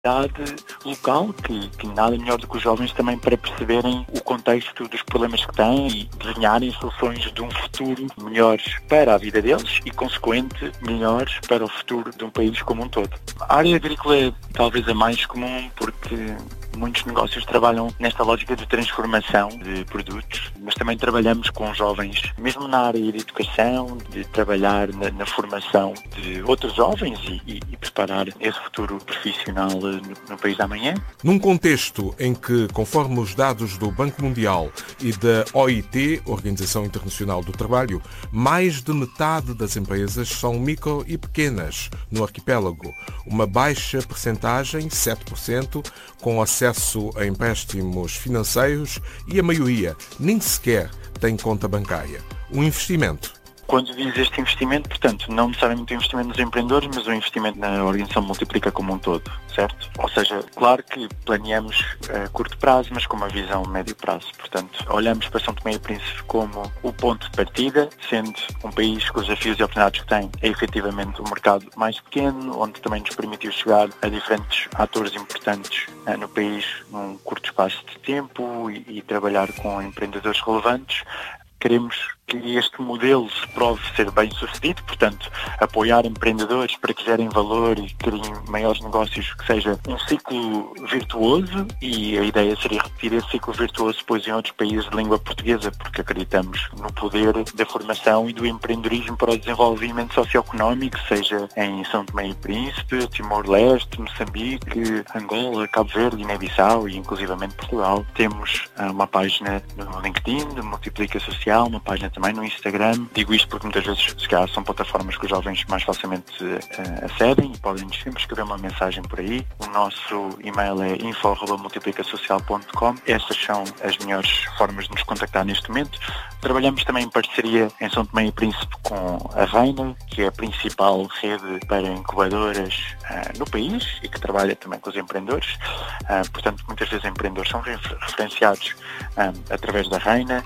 local, que nada melhor do que os jovens também para perceberem o contexto dos problemas que têm e desenharem soluções de um futuro melhores para a vida deles e, consequente, melhores para o futuro de um país como um todo. A área agrícola é talvez a mais comum porque muitos negócios trabalham nesta lógica de transformação de produtos, mas também trabalhamos com jovens, mesmo na área de educação, de trabalhar na formação de outros jovens e preparar esse futuro profissional no país da amanhã. Num contexto em que, conforme os dados do Banco Mundial e da OIT, Organização Internacional do Trabalho, mais de metade das empresas são micro e pequenas no arquipélago, uma baixa percentagem, 7%, com acesso a empréstimos financeiros e a maioria nem sequer tem conta bancária. Um investimento. Quando diz este investimento, portanto, não necessariamente o investimento nos empreendedores, mas o investimento na organização Multiplica como um todo, certo? Ou seja, claro que planeamos a curto prazo, mas com uma visão a médio prazo. Portanto, olhamos para São Tomé e Príncipe como o ponto de partida, sendo um país com os desafios e oportunidades que tem, é efetivamente um mercado mais pequeno, onde também nos permitiu chegar a diferentes atores importantes no país num curto espaço de tempo e trabalhar com empreendedores relevantes. Queremos que este modelo se prove ser bem sucedido, portanto, apoiar empreendedores para que gerem valor e criem maiores negócios, que seja um ciclo virtuoso, e a ideia seria repetir esse ciclo virtuoso depois em outros países de língua portuguesa, porque acreditamos no poder da formação e do empreendedorismo para o desenvolvimento socioeconómico, seja em São Tomé e Príncipe, Timor-Leste, Moçambique, Angola, Cabo Verde, Guiné-Bissau e inclusivamente Portugal. Temos uma página no LinkedIn, de Multiplica Social, uma página também no Instagram. Digo isto porque muitas vezes, se calhar, são plataformas que os jovens mais facilmente acedem e podem-nos sempre escrever uma mensagem por aí. O nosso e-mail é info@multiplicasocial.com. Essas são as melhores formas de nos contactar neste momento. Trabalhamos também em parceria em São Tomé e Príncipe com a Reina, que é a principal rede para incubadoras no país e que trabalha também com os empreendedores. Portanto, muitas vezes empreendedores são referenciados através da Reina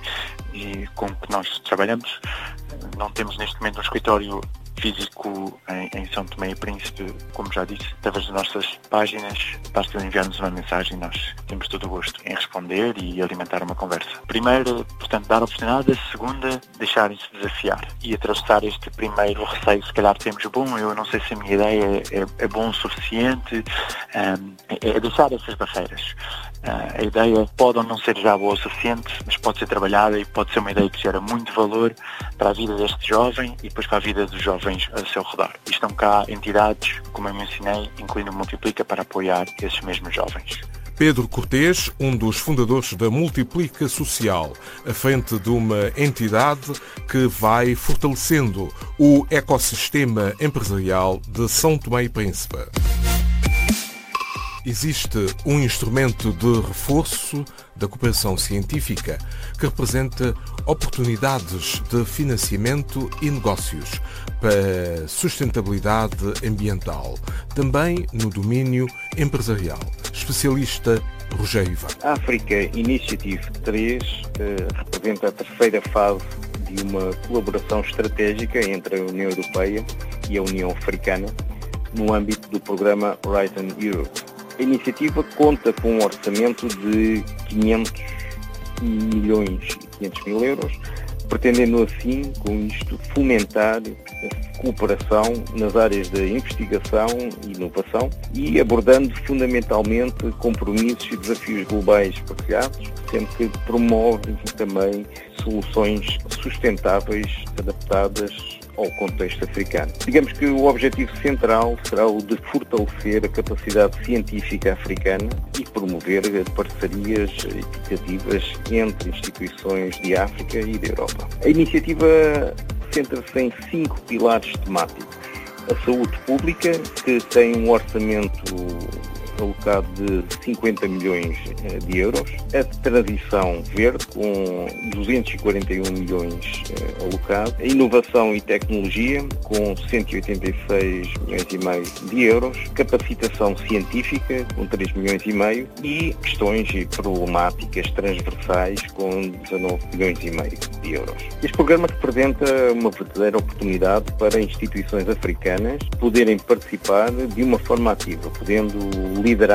e com que nós trabalhamos. Não temos neste momento um escritório físico em São Tomé e Príncipe, como já disse, através das nossas páginas. Basta enviar-nos uma mensagem e nós temos todo o gosto em responder e alimentar uma conversa. Primeiro, portanto, dar oportunidade. A segunda, deixarem-se desafiar e atravessar este primeiro receio. Se calhar temos, eu não sei se a minha ideia é bom o suficiente, é deixar essas barreiras. A ideia pode ou não ser já boa o suficiente, mas pode ser trabalhada e pode ser uma ideia que gera muito valor para a vida deste jovem e depois para a vida dos jovens a seu redor. E estão cá entidades, como eu mencionei, incluindo o Multiplica, para apoiar esses mesmos jovens. Pedro Cortês, um dos fundadores da Multiplica Social, à frente de uma entidade que vai fortalecendo o ecossistema empresarial de São Tomé e Príncipe. Existe um instrumento de reforço da cooperação científica que representa oportunidades de financiamento e negócios para sustentabilidade ambiental, também no domínio empresarial. Especialista Rogério Ivan. A Africa Initiative 3 representa a terceira fase de uma colaboração estratégica entre a União Europeia e a União Africana no âmbito do programa Horizon Europe. A iniciativa conta com um orçamento de 500 milhões e 500 mil euros, pretendendo assim, com isto, fomentar a cooperação nas áreas da investigação e inovação e abordando fundamentalmente compromissos e desafios globais partilhados, sendo que promove também soluções sustentáveis adaptadas ao contexto africano. Digamos que o objetivo central será o de fortalecer a capacidade científica africana e promover parcerias equitativas entre instituições de África e da Europa. A iniciativa centra-se em 5 pilares temáticos. A saúde pública, que tem um orçamento alocado de 50 milhões de euros, a transição verde com 241 milhões alocados, a inovação e tecnologia com 186 milhões e meio de euros, capacitação científica com 3 milhões e meio e questões e problemáticas transversais com 19 milhões e meio de euros. Este programa representa uma verdadeira oportunidade para instituições africanas poderem participar de uma forma ativa, podendo liderar